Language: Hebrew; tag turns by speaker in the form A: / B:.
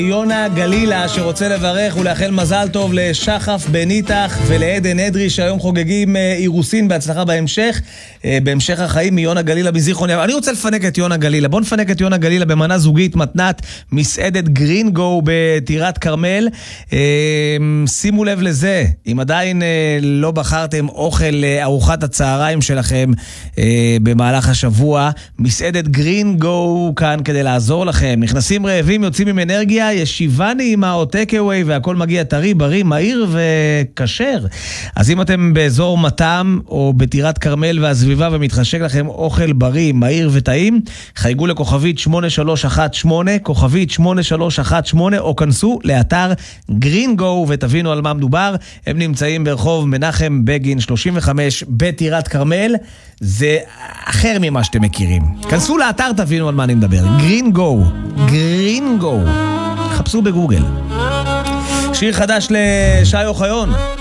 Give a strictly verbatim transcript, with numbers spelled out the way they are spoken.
A: יונה גלילה שרוצה לברך ולאחל מזל טוב לשחף בניתח ולעדן אדרי שהיום חוגגים אירוסין בהצלחה בהמשך, בהמשך החיים מיונה גלילה בזיכרון יעקב. אני רוצה לפנק את יונה גלילה. בוא נפנק את יונה גלילה במנה זוגית מתנת מסעדת גרינגו בטירת כרמל. שימו לב לזה, אם עדיין לא בחרתם אוכל ארוחת הצהריים שלכם במהלך השבוע, מסעדת גרינגו כאן כדי לעזור לכם. נכנסים רעבים, יוצאים עם אנרגיה, ישיבה נעימה או טקאווי והכל מגיע טרי, בריא, מהיר וקשר. אז אם אתם באזור מתם או בטירת כרמל והסביבה ומתחשק לכם אוכל בריא, מהיר וטעים, חייגו לכוכבית שמונה שלוש אחת שמונה, כוכבית שמונה שלוש אחת שמונה, או כנסו לאתר גרינגו ותבינו על מה מדובר. הם נמצאים ברחוב מנחם בגין שלושים וחמש בטירת כרמל. זה אחר ממה שאתם מכירים. כנסו לאתר, תבינו על מה אני מדבר. גרינגו, גרינגו. חפשו בגוגל. שיר חדש לשי אוחיון.